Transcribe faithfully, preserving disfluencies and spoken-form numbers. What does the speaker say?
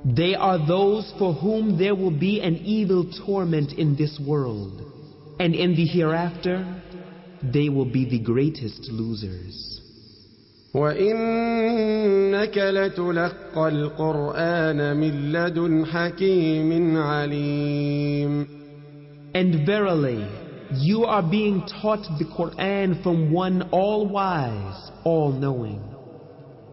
They are those for whom there will be an evil torment in this world, and in the hereafter they will be the greatest losers. وَإِنَّكَ لَتُلَقَّى الْقُرْآنَ مِنْ لَدُنْ حَكِيمٍ عَلِيمٍ. And verily, you are being taught the Qur'an from one all-wise, all-knowing.